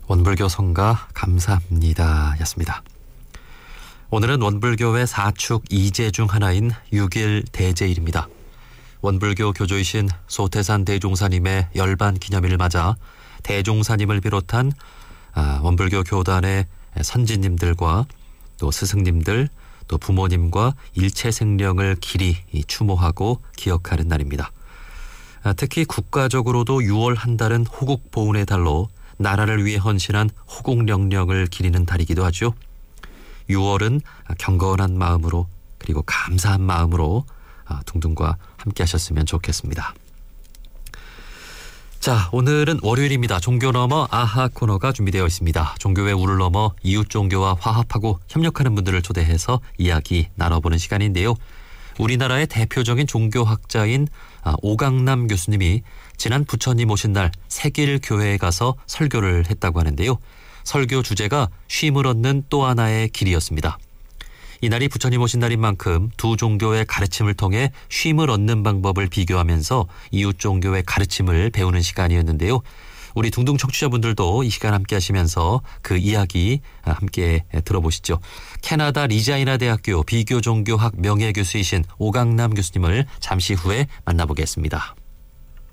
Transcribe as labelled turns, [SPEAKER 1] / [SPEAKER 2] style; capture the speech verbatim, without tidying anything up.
[SPEAKER 1] 원불교 성가 감사합니다 였습니다. 오늘은 원불교의 사축 이제 중 하나인 육일 대제일입니다. 원불교 교조이신 소태산 대종사님의 열반 기념일을 맞아 대종사님을 비롯한 원불교 교단의 선지님들과 또 스승님들 또 부모님과 일체 생령을 길이 추모하고 기억하는 날입니다. 특히 국가적으로도 유월 한 달은 호국 보훈의 달로 나라를 위해 헌신한 호국령령을 기리는 달이기도 하죠. 유월은 경건한 마음으로 그리고 감사한 마음으로 둥둥과 함께 하셨으면 좋겠습니다. 자, 오늘은 월요일입니다. 종교 넘어 아하 코너가 준비되어 있습니다. 종교의 우를 넘어 이웃 종교와 화합하고 협력하는 분들을 초대해서 이야기 나눠보는 시간인데요. 우리나라의 대표적인 종교학자인 오강남 교수님이 지난 부처님 오신 날 세길교회에 가서 설교를 했다고 하는데요. 설교 주제가 쉼을 얻는 또 하나의 길이었습니다. 이날이 부처님 오신 날인 만큼 두 종교의 가르침을 통해 쉼을 얻는 방법을 비교하면서 이웃 종교의 가르침을 배우는 시간이었는데요. 우리 둥둥 청취자분들도 이 시간 함께 하시면서 그 이야기 함께 들어보시죠. 캐나다 리자이나 대학교 비교종교학 명예교수이신 오강남 교수님을 잠시 후에 만나보겠습니다.